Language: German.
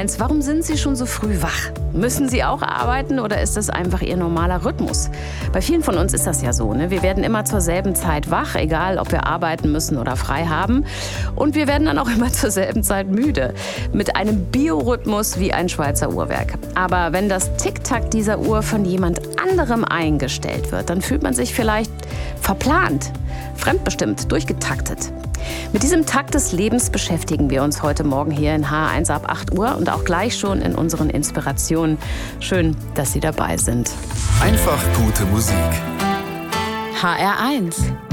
HR1. Warum sind Sie schon so früh wach? Müssen Sie auch arbeiten oder ist das einfach Ihr normaler Rhythmus? Bei vielen von uns ist das ja so, ne? Wir werden immer zur selben Zeit wach, egal ob wir arbeiten müssen oder frei haben. Und wir werden dann auch immer zur selben Zeit müde. Mit einem Biorhythmus wie ein Schweizer Uhrwerk. Aber wenn das Tick-Tack dieser Uhr von jemand anderem eingestellt wird, dann fühlt man sich vielleicht verplant, fremdbestimmt, durchgetaktet. Mit diesem Takt des Lebens beschäftigen wir uns heute Morgen hier in HR1 ab 8 Uhr und auch gleich schon in unseren Inspirationen. Schön, dass Sie dabei sind. Einfach gute Musik. HR1